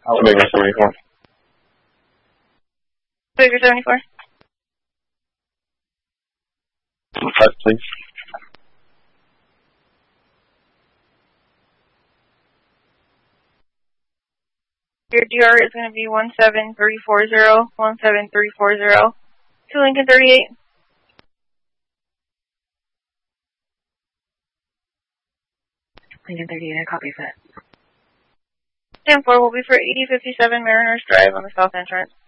Baker 74. Baker 74. 5, please. Your DR is going to be 17340, 17340. To Lincoln 38. Lincoln 38, I copy that. Stand 4 will be for 8057 Mariners Drive on the south entrance.